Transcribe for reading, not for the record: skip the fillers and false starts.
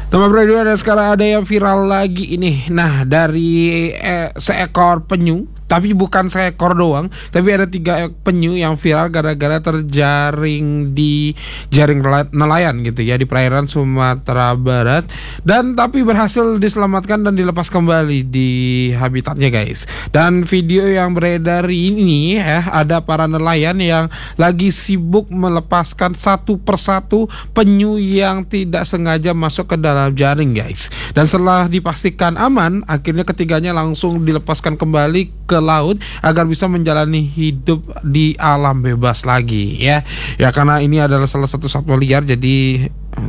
Teman radio, ada sekarang ada yang viral lagi ini. Nah, dari seekor penyu, tapi bukan seekor doang, tapi ada 3 penyu yang viral gara-gara terjaring di jaring nelayan gitu ya, di perairan Sumatera Barat, dan tapi berhasil diselamatkan dan dilepas kembali di habitatnya guys. Dan video yang beredar ini ya, ada para nelayan yang lagi sibuk melepaskan satu persatu penyu yang tidak sengaja masuk ke dalam jaring guys. Dan setelah dipastikan aman, akhirnya ketiganya langsung dilepaskan kembali ke laut agar bisa menjalani hidup di alam bebas lagi ya. Ya karena ini adalah salah satu satwa liar, jadi